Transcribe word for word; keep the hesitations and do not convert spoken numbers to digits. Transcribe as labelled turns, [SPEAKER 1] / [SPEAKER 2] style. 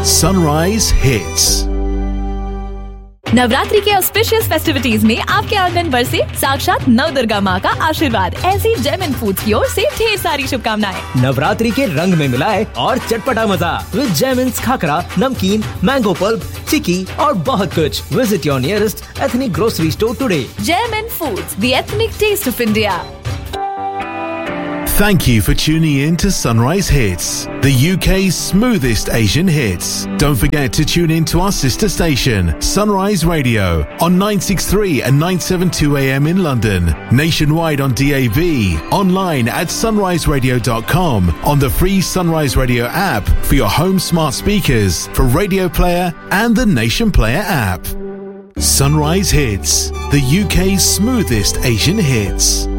[SPEAKER 1] Sunrise Hits.
[SPEAKER 2] Navratri के auspicious festivities में आपके आंगन बरसे साक्षात नव दुर्गा माँ का आशीर्वाद। ऐसी जेमिन फूड्स की ओर से ढेर सारी शुभकामनाएं।
[SPEAKER 3] नवरात्रि के रंग में मिलाए और चटपटा मजा विद जेमिन्स खाकरा, नमकीन, मैंगो पल्प, चिकी और बहुत कुछ। Visit your nearest ethnic grocery store today.
[SPEAKER 2] जेमिन foods, the ethnic test of India.
[SPEAKER 1] Thank you for tuning in to Sunrise Hits, the U K's smoothest Asian hits. Don't forget to tune in to our sister station, Sunrise Radio, on nine sixty-three and nine seventy-two A M in London, nationwide on D A B, online at sunrise radio dot com, on the free Sunrise Radio app for your home smart speakers, for Radio Player and the Nation Player app. Sunrise Hits, the U K's smoothest Asian hits.